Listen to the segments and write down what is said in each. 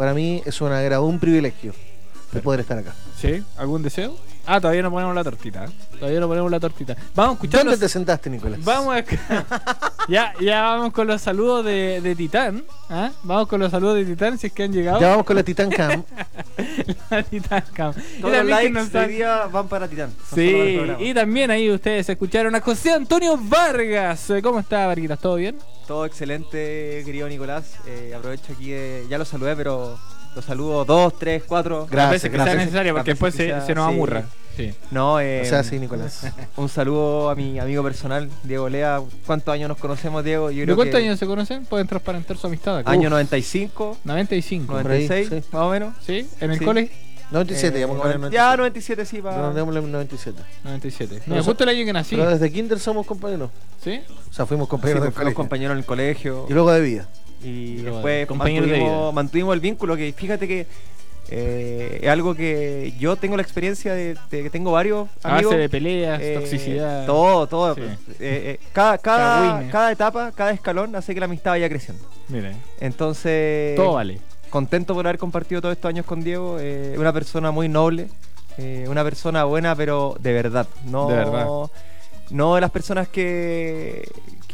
para mí es un agrado, un privilegio de poder estar acá. ¿Sí? ¿Algún deseo? Todavía no ponemos la tortita. Vamos a escuchar. ¿Dónde te sentaste, Nicolás? Vamos ya vamos con los saludos de Titán. Vamos con los saludos de Titán, si es que han llegado. Ya vamos con la Titán Cam. La Titán Cam. Todos los likes de hoy día van para Titán. Sí, y también ahí ustedes escucharon a José Antonio Vargas. ¿Cómo está, Varguitas? ¿Todo bien? Todo excelente, querido Nicolás. Aprovecho aquí, ya lo saludé, pero lo saludo 2, 3, 4. Las veces que sea necesario, porque después se nos amurra. Sí. No, o sea, sí, Nicolás. Un saludo a mi amigo personal, Diego Lea. ¿Cuántos años nos conocemos, Diego? ¿De cuántos años se conocen? Pueden transparentar su amistad acá. Año 95. 95. 96, ahí, sí. más o menos. ¿Sí? ¿En el cole? 97, ya vamos a poner 97. Ya, 97 sí, para... No, démosle 97. 97. No, justo el año que nací. Pero desde kinder somos compañeros. ¿Sí? O sea, fuimos compañeros del colegio. compañeros en el colegio. Y luego de vida. Y luego después mantuvimos el vínculo, que fíjate que es algo que yo tengo la experiencia de que tengo varios amigos. Base de peleas, toxicidad. Todo. Sí. Cada etapa, cada escalón hace que la amistad vaya creciendo. Mire. Entonces... Todo vale. Contento por haber compartido todos estos años con Diego. Una persona muy noble. Una persona buena, pero de verdad. No, de verdad. No de las personas que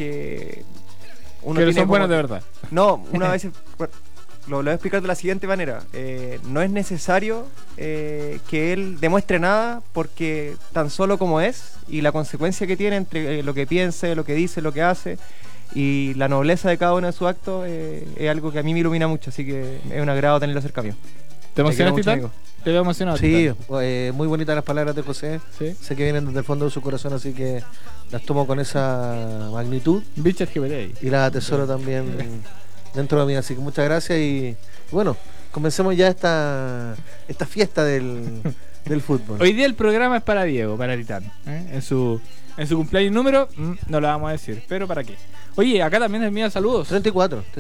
uno que son buenas de verdad. No, una vez... Lo voy a explicar de la siguiente manera. No es necesario que él demuestre nada, porque tan solo como es y la consecuencia que tiene entre lo que piense, lo que dice, lo que hace y la nobleza de cada uno de sus actos es algo que a mí me ilumina mucho, así que es un agrado tenerlo cerca mío. ¿Te emocionas, Titán? ¿Te veo emocionado? Sí, muy bonitas las palabras de José. ¿Sí? Sé que vienen desde el fondo de su corazón, así que las tomo con esa magnitud. Bichas que veré. Y las atesoro también dentro de mí, así que muchas gracias y bueno, comencemos ya esta fiesta del fútbol. Hoy día el programa es para Diego, para Titán, en su cumpleaños número, no lo vamos a decir, pero ¿para qué? Oye, acá también envía saludos. 34. Sí,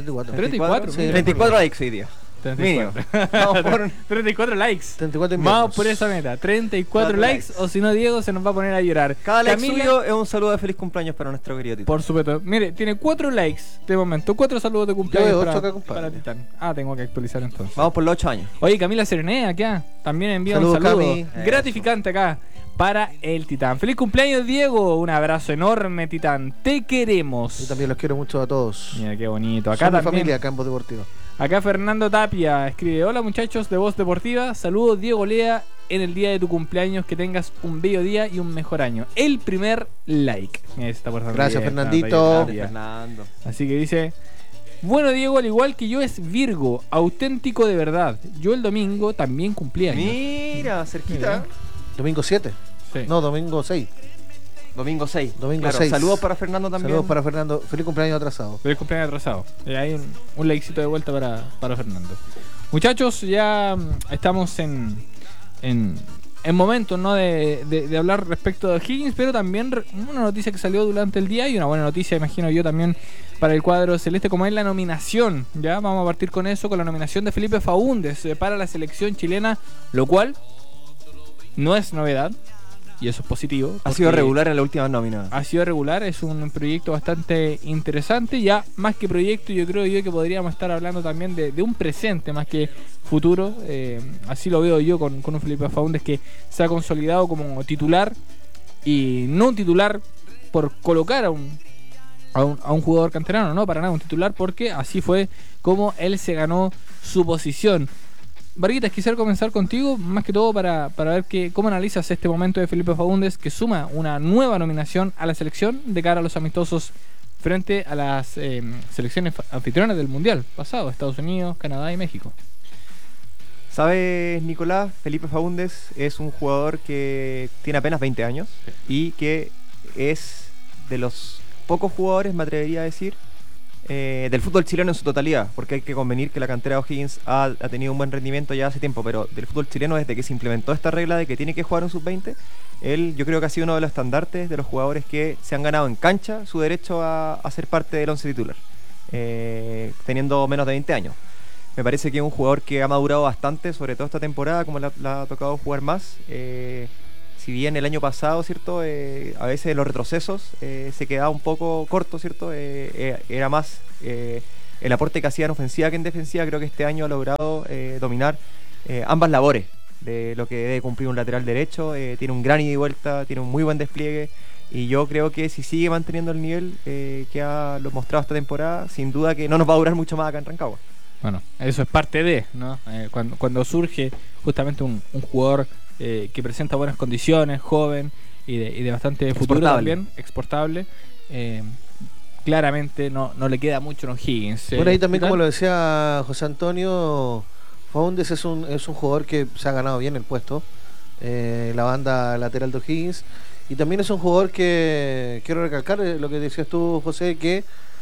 34 likes hoy día. 34. Vamos por 34 likes. 34 vamos por esa meta. 34 likes, o si no, Diego se nos va a poner a llorar. Cada like suyo es un saludo de feliz cumpleaños para nuestro querido Titán. Por supuesto. Mire, tiene 4 likes de momento. 4 saludos de cumpleaños para Titán. Tengo que actualizar entonces. Vamos por los 8 años. Oye, Camila Serené acá también envía un saludo gratificante acá para el Titán. Feliz cumpleaños, Diego. Un abrazo enorme, Titán. Te queremos. Yo también los quiero mucho a todos. Mira qué bonito. Acá somos también familia, Campo Deportivo. Acá Fernando Tapia escribe: hola muchachos de Voz Deportiva, saludos Diego Lea en el día de tu cumpleaños, que tengas un bello día y un mejor año. El primer like. Gracias, Fernandito. Fernando. Así que dice: bueno, Diego, al igual que yo, es Virgo, auténtico de verdad. Yo el domingo también cumplí años. Mira, cerquita. Domingo 7. Sí. No, domingo 6. Domingo 6. Domingo 6. Saludos para Fernando también. Saludos para Fernando. Feliz cumpleaños atrasado. Feliz cumpleaños atrasado. Hay un likecito de vuelta para Fernando. Muchachos, ya estamos en momentos, ¿no? de hablar respecto de Higgins, pero también una noticia que salió durante el día y una buena noticia, imagino yo, también para el cuadro celeste, como es la nominación. Ya vamos a partir con eso, con la nominación de Felipe Faúndez para la selección chilena, lo cual no es novedad. Y eso es positivo. Ha sido regular en la última nómina. Ha sido regular, es un proyecto bastante interesante. Ya más que proyecto, yo creo que podríamos estar hablando también de un presente más que futuro. Así lo veo yo con un Felipe Faúndez que se ha consolidado como titular. Y no un titular por colocar a un jugador canterano, no, para nada, un titular, porque así fue como él se ganó su posición. Varguitas, quisiera comenzar contigo, más que todo para ver cómo analizas este momento de Felipe Faúndez, que suma una nueva nominación a la selección de cara a los amistosos frente a las selecciones anfitrionas del Mundial pasado, Estados Unidos, Canadá y México. ¿Sabes, Nicolás? Felipe Faúndez es un jugador que tiene apenas 20 años y que es de los pocos jugadores, me atrevería a decir, del fútbol chileno en su totalidad, porque hay que convenir que la cantera de O'Higgins ha tenido un buen rendimiento ya hace tiempo, pero del fútbol chileno, desde que se implementó esta regla de que tiene que jugar un sub-20, él yo creo que ha sido uno de los estandartes de los jugadores que se han ganado en cancha su derecho a ser parte del once titular, teniendo menos de 20 años. Me parece que es un jugador que ha madurado bastante, sobre todo esta temporada, como le ha tocado jugar más. Si bien el año pasado, ¿cierto? A veces los retrocesos se quedaba un poco corto, ¿cierto? Era más el aporte que hacía en ofensiva que en defensiva, creo que este año ha logrado dominar ambas labores de lo que debe cumplir un lateral derecho. Tiene un gran ida y vuelta, tiene un muy buen despliegue, y yo creo que si sigue manteniendo el nivel que ha lo mostrado esta temporada, sin duda que no nos va a durar mucho más acá en Rancagua. Bueno, eso es parte de, ¿no? Cuando surge justamente un jugador que presenta buenas condiciones, joven y de bastante futuro también, exportable, claramente no le queda mucho a O'Higgins. Bueno, ahí también, como lo decía José Antonio, Faúndez es un jugador que se ha ganado bien el puesto, la banda lateral de O'Higgins, y también es un jugador que, quiero recalcar lo que decías tú, José, que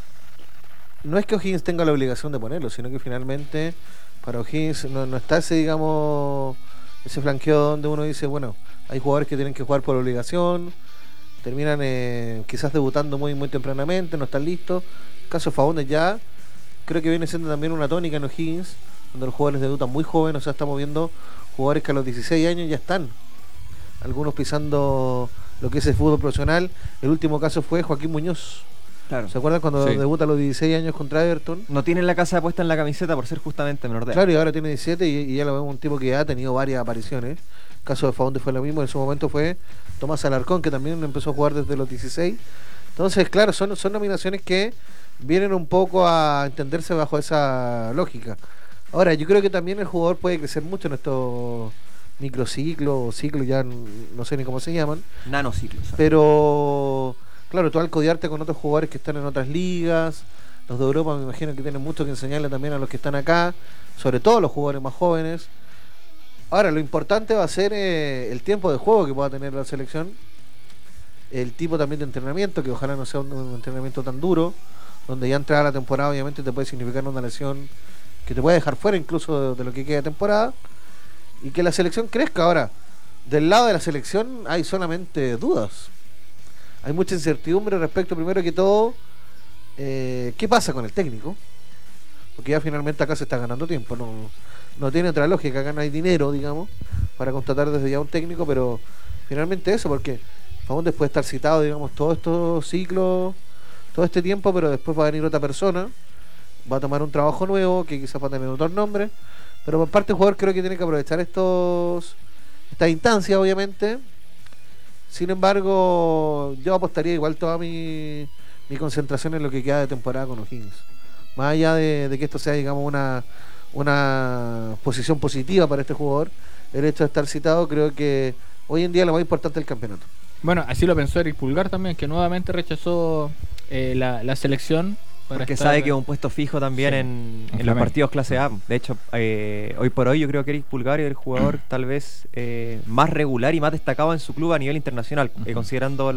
no es que O'Higgins tenga la obligación de ponerlo, sino que finalmente para O'Higgins no está ese, digamos, ese flanqueo donde uno dice, bueno, hay jugadores que tienen que jugar por obligación, terminan quizás debutando muy tempranamente, no están listos. El caso de Faúndez ya creo que viene siendo también una tónica en O'Higgins, donde los jugadores debutan muy jóvenes. O sea, estamos viendo jugadores que a los 16 años ya están, algunos pisando lo que es el fútbol profesional. El último caso fue Joaquín Muñoz. Claro. ¿Se acuerdan cuando debuta a los 16 años contra Everton? No tiene la casa puesta en la camiseta por ser justamente menor de edad. Claro, y ahora tiene 17 y ya lo vemos un tipo que ya ha tenido varias apariciones. El caso de Faúndez fue lo mismo, en su momento fue Tomás Alarcón, que también empezó a jugar desde los 16. Entonces, claro, son nominaciones que vienen un poco a entenderse bajo esa lógica. Ahora, yo creo que también el jugador puede crecer mucho en estos microciclos o ciclos, ya no sé ni cómo se llaman. Nanociclos. Pero claro, tú al codearte con otros jugadores que están en otras ligas, los de Europa me imagino que tienen mucho que enseñarle también a los que están acá, sobre todo los jugadores más jóvenes. Ahora, lo importante va a ser el tiempo de juego que pueda tener la selección, el tipo también de entrenamiento, que ojalá no sea un entrenamiento tan duro, donde ya entrada la temporada obviamente te puede significar una lesión que te puede dejar fuera incluso de lo que queda de temporada, y que la selección crezca. Ahora, del lado de la selección hay solamente dudas. Hay mucha incertidumbre respecto, primero que todo, ¿qué pasa con el técnico? Porque ya finalmente acá se está ganando tiempo, no tiene otra lógica, acá no hay dinero, digamos, para contratar desde ya un técnico, pero finalmente eso, porque Faúndez puede estar citado, digamos, todos estos ciclos, todo este tiempo, pero después va a venir otra persona, va a tomar un trabajo nuevo, que quizás va a tener otro nombre, pero por parte del jugador creo que tiene que aprovechar estas instancias, obviamente. Sin embargo, yo apostaría igual toda mi concentración en lo que queda de temporada con O'Higgins. Más allá de que esto sea, digamos, una posición positiva para este jugador, el hecho de estar citado, creo que hoy en día lo más importante es el campeonato. Bueno, así lo pensó Eric Pulgar también, que nuevamente rechazó la selección. Porque sabe que es un puesto fijo también en los partidos clase A. De hecho, hoy por hoy yo creo que Eric Pulgar es el jugador tal vez más regular y más destacado en su club a nivel internacional, considerando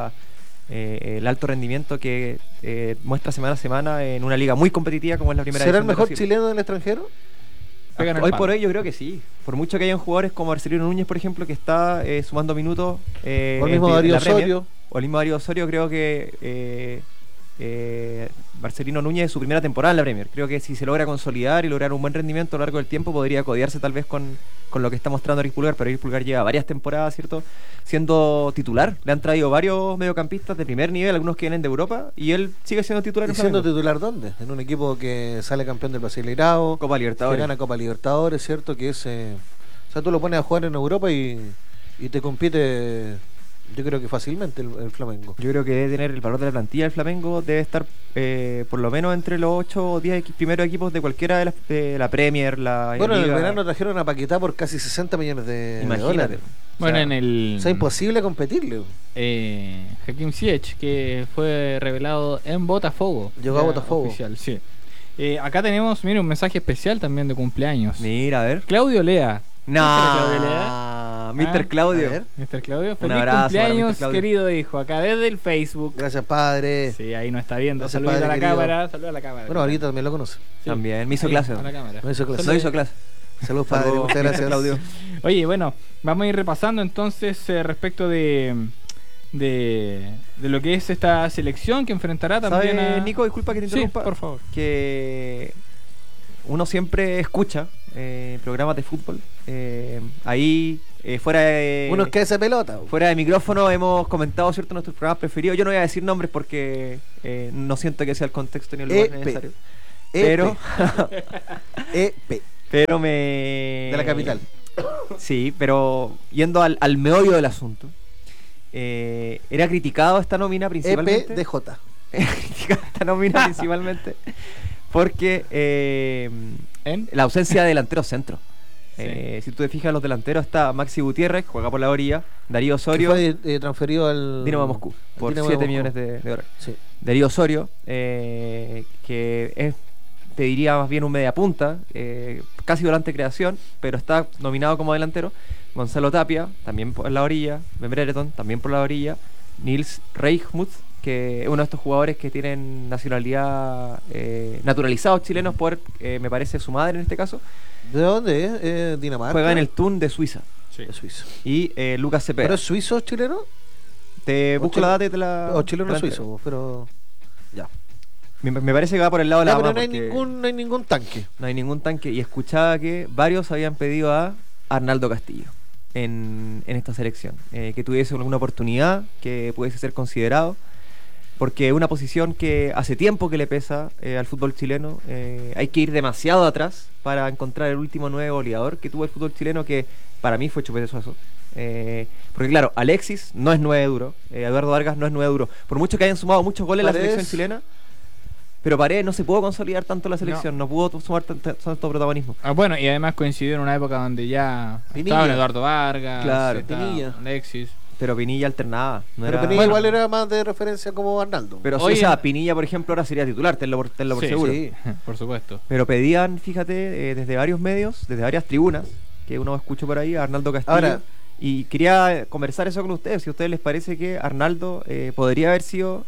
el alto rendimiento que muestra semana a semana en una liga muy competitiva como es la primera. ¿Será el mejor chileno del extranjero? Hoy por hoy yo creo que sí. Por mucho que hayan jugadores como Marcelino Núñez, por ejemplo, que está sumando minutos. O el mismo Darío Osorio. O el mismo Darío Osorio, creo que Marcelino Núñez, su primera temporada en la Premier. Creo que si se logra consolidar y lograr un buen rendimiento a lo largo del tiempo, podría codearse tal vez con lo que está mostrando Eric Pulgar. Pero Eric Pulgar lleva varias temporadas, ¿cierto?, siendo titular. Le han traído varios mediocampistas de primer nivel, algunos que vienen de Europa, y él sigue siendo titular. ¿Y siendo titular dónde? En un equipo que sale campeón del Brasileirao, Copa Libertadores, que gana Copa Libertadores, ¿cierto? Que es, o sea, tú lo pones a jugar en Europa y te compite, yo creo que fácilmente el Flamengo. Yo creo que debe tener el valor de la plantilla del Flamengo, debe estar por lo menos entre los 8 o 10 primeros equipos de cualquiera de la Premier, la Bueno, Liga. en el verano trajeron a Paquetá por casi 60 millones de dólares. Bueno, o sea, imposible competirle. Hakim Ziyech, que fue revelado en Botafogo. Llegó a Botafogo. Oficial, sí. Acá tenemos, mire, un mensaje especial también de cumpleaños. Mira, a ver. Claudio Lea. No, Mr. Claudio. Mr. Claudio, feliz abrazo cumpleaños, Claudio, querido hijo. Acá desde el Facebook. Gracias, padre. Sí, ahí nos está viendo. Gracias, Saludos a la padre, cámara. Saludos a la cámara. Bueno, ahorita también lo conoce. Sí. También, me hizo Ahí, clase. a la cámara. No hizo clase. No hizo clase. Saludos, padre. Saludos. Muchas gracias, Claudio. Oye, bueno, vamos a ir repasando entonces respecto de lo que es esta selección que enfrentará también a... Nico, disculpa que te interrumpa. Sí, por favor. Que uno siempre escucha programas de fútbol. Ahí, fuera de... Uno es que esa pelota. Fuera de micrófono hemos comentado, ¿cierto?, nuestros programas preferidos. Yo no voy a decir nombres porque no siento que sea el contexto ni el lugar necesario. Pero, EP. pero me... De la capital. Sí, pero yendo al meollo del asunto, era criticado esta nómina principalmente. EPDJ. Criticado esta nómina principalmente porque ¿En? la ausencia de delantero centro. Sí. Si tú te fijas, los delanteros está Maxi Gutiérrez, juega por la orilla, Darío Que Osorio, fue transferido al Dinamo Moscú, por Dinamo 7 Moscú. millones de dólares. Sí. Darío Osorio, que es, te diría más bien un media punta, casi volante de creación, pero está nominado como delantero. Gonzalo Tapia, también por la orilla. Ben Brereton, también por la orilla. Nils Reichmuth, que es uno de estos jugadores que tienen nacionalidad, naturalizados chilenos por, me parece, su madre en este caso. ¿De dónde es? Dinamarca. Juega en el Thun de Suiza. Es suizo. Y Lucas Cepeda. ¿Pero es suizo o chileno? Te o busco chile- la data y te la... O chileno o te la entrego. suizo, pero. Ya. Me parece que va por el lado de la Ya, pero ama, no hay, porque no hay ningún tanque. no hay ningún tanque. Y escuchaba que varios habían pedido a Arnaldo Castillo en esta selección. Que tuviese alguna oportunidad, que pudiese ser considerado. Porque es una posición que hace tiempo que le pesa al fútbol chileno. Hay que ir demasiado atrás para encontrar el último 9 goleador que tuvo el fútbol chileno, que para mí fue Chupete Suazo. Porque claro, Alexis no es 9 duro, Eduardo Vargas no es 9 duro. Por mucho que hayan sumado muchos goles en la Paredes. selección chilena, pero Paredes no se pudo consolidar tanto en la selección, no pudo sumar tanto protagonismo. Bueno, y además coincidió en una época donde ya Pinilla. estaban Eduardo Vargas, Claro. estaba Pinilla. Alexis. Pero Pinilla alternaba. No Pero era... Pinilla Bueno. igual era más de referencia como Arnaldo. Pero Hoy sí, o sea, en- Pinilla, por ejemplo, ahora sería titular, tenlo por Sí, seguro. sí. Por supuesto. Pero pedían, fíjate, desde varios medios, desde varias tribunas, que uno escucha por ahí, a Arnaldo Castillo. Ahora- y quería conversar eso con ustedes, si a ustedes les parece que Arnaldo podría haber sido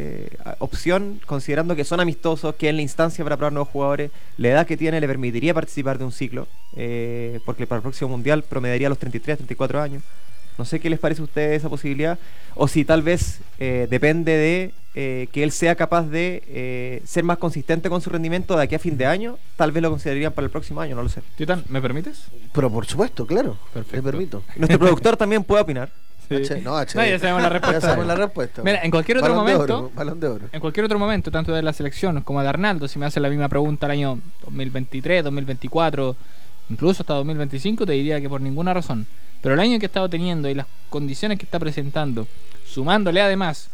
opción, considerando que son amistosos, que en la instancia para probar nuevos jugadores, la edad que tiene le permitiría participar de un ciclo, porque para el próximo Mundial promediaría los 33, 34 años. No sé qué les parece a ustedes esa posibilidad, o si tal vez depende de que él sea capaz de ser más consistente con su rendimiento de aquí a fin de año, tal vez lo considerarían para el próximo año, no lo sé. Titán, ¿me permites? Pero por supuesto, claro. Perfecto. Le permito. Nuestro productor también puede opinar. No, No, ya sabemos la respuesta. Ya sabemos la respuesta. Mira, en cualquier otro Balón de momento- oro, balón de oro. En cualquier otro momento, tanto de la selección como de Arnaldo, si me hacen la misma pregunta el año 2023, 2024, incluso hasta 2025, te diría que por ninguna razón. Pero el año que he estado teniendo y las condiciones que está presentando, sumándole además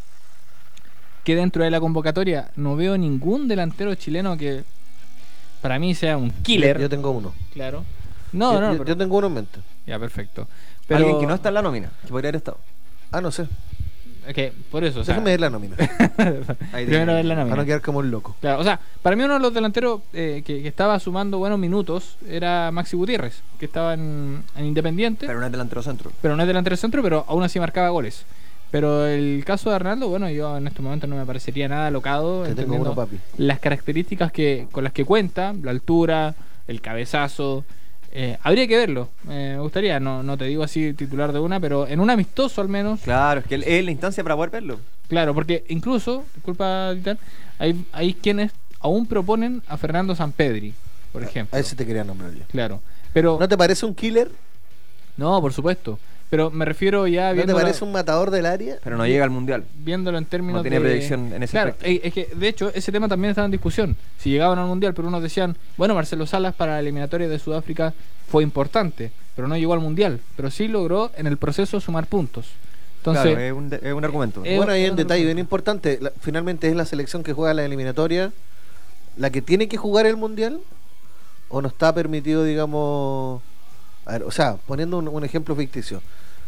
que dentro de la convocatoria no veo ningún delantero chileno que para mí sea un killer. Yo tengo uno. Claro. No, no, yo, pero- yo tengo uno en mente. ya, perfecto. Pero Alguien que no está en la nómina, que podría haber estado. Ah, no sé. es que por eso, o sea, Déjame ver la nómina. Ahí primero tiene. ver la nómina. Para no quedar como un loco. Claro, o sea, para mí uno de los delanteros que estaba sumando buenos minutos era Maxi Gutiérrez, que estaba en Independiente, Pero no es delantero centro. pero no es delantero centro, pero aún así marcaba goles. Pero el caso de Arnaldo, bueno, yo en estos momentos no me parecería nada alocado, Te tengo entendiendo uno, papi. las características con las que cuenta, la altura, el cabezazo. Habría que verlo, me gustaría, no te digo así titular de una, pero en un amistoso al menos. Claro, es que él es la instancia para poder verlo. Claro, porque incluso, disculpa, Titán, hay quienes aún proponen a Fernando Sampedri, por ejemplo. A ese te quería nombrar yo. Claro, pero ¿No te parece un killer? no, por supuesto, pero me refiero ya ¿No te viéndolo, parece un matador del área? Pero no llega al mundial. viéndolo en términos No tiene de predicción en ese claro, aspecto. es que de hecho ese tema también estaba en discusión. Si llegaban al mundial, pero unos decían, bueno, Marcelo Salas para la eliminatoria de Sudáfrica fue importante, pero no llegó al mundial, pero sí logró en el proceso sumar puntos. Entonces, Claro, es un argumento. Eh, Bueno, hay es un otro detalle punto. bien importante. Finalmente es la selección que juega la eliminatoria la que tiene que jugar el mundial, o no está permitido, digamos. A ver, o sea, poniendo un ejemplo ficticio.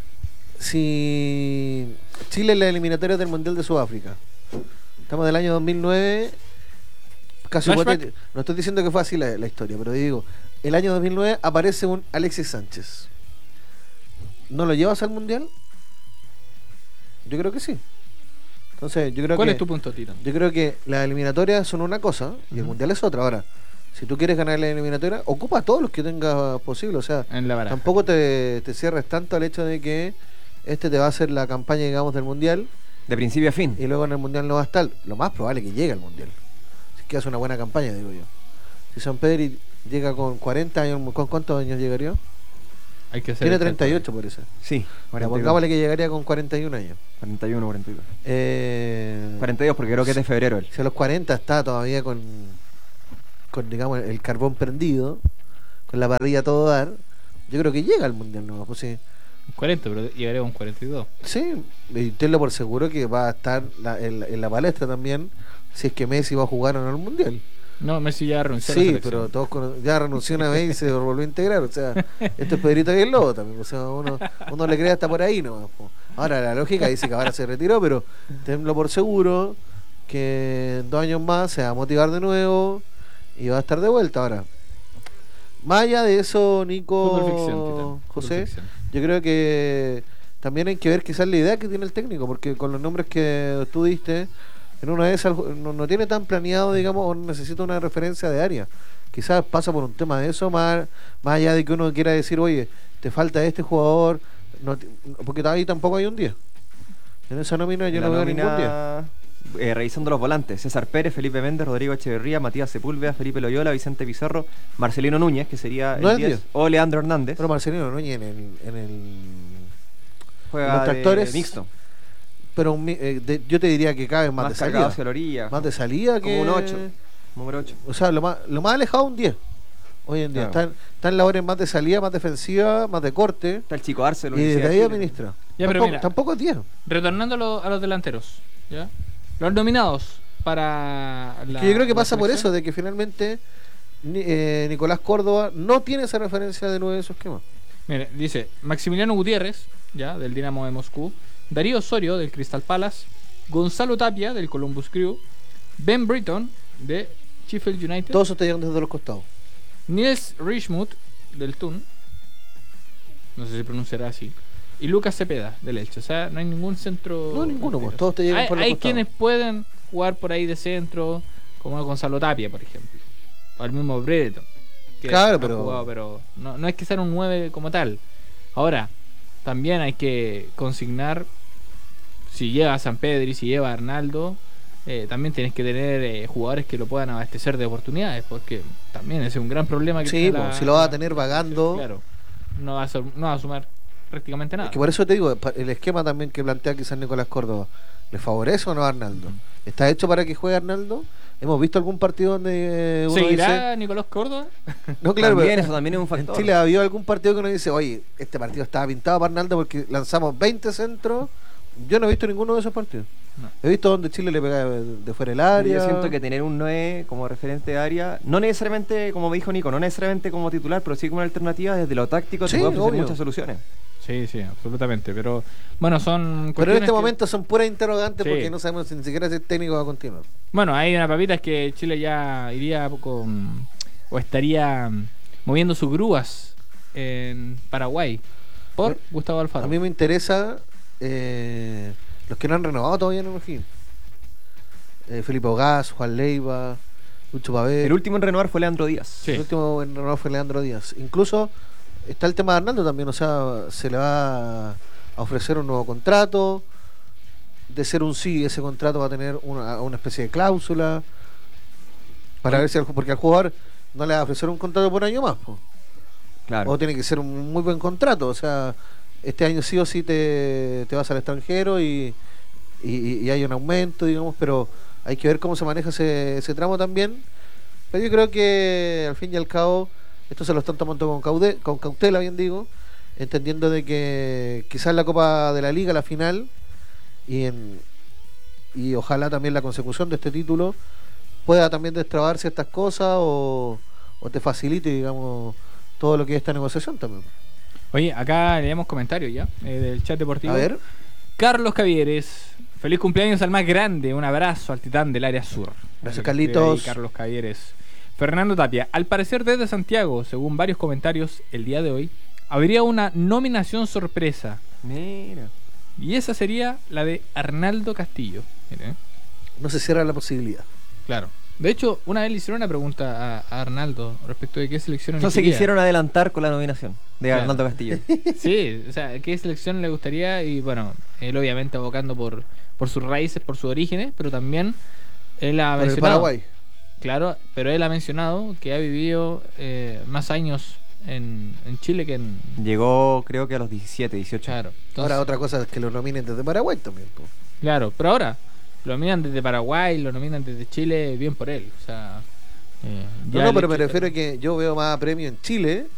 Si Chile en la eliminatoria del mundial de Sudáfrica, estamos del año 2009, casi Flashback. hipotético. No estoy diciendo que fue así la historia, pero digo, el año 2009 aparece un Alexis Sánchez. ¿No lo llevas al mundial? Yo creo que sí. Entonces, yo creo ¿cuál que es tu punto, Tito? yo creo que las eliminatorias son una cosa y el Ujú. mundial es otra. Ahora, si tú quieres ganar la eliminatoria, ocupa a todos los que tengas posible. O sea, En la baraja. tampoco te cierres tanto al hecho de que este te va a hacer la campaña, digamos, del mundial De principio a fin. y luego en el mundial no va a estar. Lo más probable es que llegue al mundial. Si es que hace una buena campaña, digo yo. Si San Pedri llega con 40 años, ¿con cuántos años llegaría? Hay que hacer Tiene el 38 por eso. Sí, 42. Pongámosle que llegaría con 41 años. 41, 42. Eh, 42 porque creo que es de febrero él. Si a los 40 está todavía con digamos, el carbón prendido, con la parrilla a todo dar, yo creo que llega al Mundial, ¿no? Pues sí. 40, pero llegaré a un 42. Sí, y tenlo por seguro que va a estar en la palestra también, si es que Messi va a jugar o no al Mundial. No, Messi ya renunció a la Sí, selección. pero ya renunció una vez y se volvió a integrar. O sea, esto es Pedrito y el Lobo también. O sea, uno le cree hasta por ahí, ¿no? Ahora la lógica dice que ahora se retiró, pero tenlo por seguro que en 2 años más se va a motivar de nuevo y va a estar de vuelta. Ahora, más allá de eso, Fútbol ficción, ¿qué tal? Nico, Fútbol José, ficción. yo creo que también hay que ver quizás la idea que tiene el técnico, porque con los nombres que tú diste, en una de esas no tiene tan planeado, digamos, o necesita una referencia de área. Quizás pasa por un tema de eso, más allá de que uno quiera decir, oye, te falta este jugador, porque ahí tampoco hay un 10. En esa nómina yo no veo ningún 10. Revisando los volantes: César Pérez, Felipe Méndez, Rodrigo Echeverría, Matías Sepúlveda, Felipe Loyola, Vicente Pizarro, Marcelino Núñez, que sería No el es 10, o Leandro Hernández. Pero Marcelino Núñez Juega los tractores, mixto. pero yo te diría que cabe más de cargado salida. hacia la orilla. Más de salida que... Como un 8. Número 8. O sea, lo más alejado un 10. Hoy en día. Claro. Están labores más de salida, más defensiva, más de corte. Está el Chico Arce, Y desde ahí administra. Ya, pero mira. Tampoco es 10. Retornando a los delanteros, ¿ya? Los nominados para la. Que yo creo que la pasa por selección. eso, de que finalmente Nicolás Córdoba no tiene esa referencia de nuevo de su esquema. Mire, dice Maximiliano Gutiérrez, ya, del Dinamo de Moscú, Darío Osorio, del Crystal Palace, Gonzalo Tapia, del Columbus Crew, Ben Britton, de Sheffield United, Todos están llegando desde los costados. Niels Richmuth, del Thun, no sé si pronunciará así, y Lucas Cepeda, del Elche. O sea, no hay ningún centro. No, ninguno, pues, todos te llegan por los Hay costados. quienes pueden jugar por ahí de centro, como Gonzalo Tapia, por ejemplo, o el mismo Brereton, que Claro, no ha pero- jugado, pero no es que sea un 9 como tal. Ahora, también hay que consignar, si lleva a San Pedri, si lleva a Arnaldo, también tienes que tener jugadores que lo puedan abastecer de oportunidades, porque también ese es un gran problema que Sí, tiene pues, si lo vas a tener vagando. Claro, no va a sumar prácticamente nada. Es que por eso te digo, el esquema también que plantea quizás Nicolás Córdoba, ¿le favorece o no a Arnaldo? ¿Está hecho para que juegue Arnaldo? ¿Hemos visto algún partido donde uno ¿Seguirá dice... Nicolás Córdoba? No, claro, También, pero eso también es un en factor. Chile ha habido algún partido que uno dice, oye, este partido estaba pintado para Arnaldo porque lanzamos 20 centros. Yo no he visto ninguno de esos partidos. No. He visto donde Chile le pega de fuera el área. Yo siento que tener un 9 como referente de área, no necesariamente, como me dijo Nico, no necesariamente como titular, pero sí como una alternativa desde lo táctico, Sí, te puede ofrecer obvio. muchas soluciones. Sí, absolutamente. Pero bueno, son Pero en cuestiones este que- momento son puras interrogantes Sí. porque no sabemos ni siquiera si el técnico va a continuar. Bueno, hay una papita es que Chile ya iría con o estaría moviendo sus grúas en Paraguay por Gustavo Alfaro. A mí me interesa los que no han renovado todavía en O'Higgins. Felipe Ogaz, Juan Leiva, Lucho Pavé. El último en renovar fue Leandro Díaz. Sí. El último en renovar fue Leandro Díaz. Incluso está el tema de Arnaldo también, o sea, se le va a ofrecer un nuevo contrato. De ser un sí, ese contrato va a tener una especie de cláusula para ver si porque al jugador no le va a ofrecer un contrato por año más, po. Claro. O tiene que ser un muy buen contrato, o sea, este año sí o sí te vas al extranjero y hay un aumento, digamos, pero hay que ver cómo se maneja ese tramo también. Pero yo creo que al fin y al cabo esto se lo están tomando con cautela, bien digo, entendiendo de que quizás la Copa de la Liga, la final, y ojalá también la consecución de este título pueda también destrabar ciertas cosas o te facilite, digamos, todo lo que es esta negociación también. Oye, acá leemos comentarios ya del chat deportivo. A ver, Carlos Cavieres, feliz cumpleaños al más grande, un abrazo al titán del área sur. Gracias, Ahí Carlitos. Carlos Cavieres. Fernando Tapia, al parecer desde Santiago, según varios comentarios el día de hoy, habría una nominación sorpresa. Mira. Y esa sería la de Arnaldo Castillo. Mire, no se cierra la posibilidad. claro. De hecho, una vez le hicieron una pregunta a Arnaldo respecto de qué selección No se elegiría. quisieron adelantar con la nominación de Claro. Arnaldo Castillo. Sí, o sea, qué selección le gustaría y bueno, él obviamente abocando por sus raíces, por sus orígenes, pero también él ha Por el mencionado, Paraguay. claro, pero él ha mencionado que ha vivido más años en Chile que en Llegó, creo que a los 17, 18. claro. Entonces, Ahora otra cosa es que lo nominen desde Paraguay también, po. claro, pero ahora lo nominan desde Paraguay, lo nominan desde Chile, bien por él, o sea, No, pero me refiero a que yo veo más premio en Chile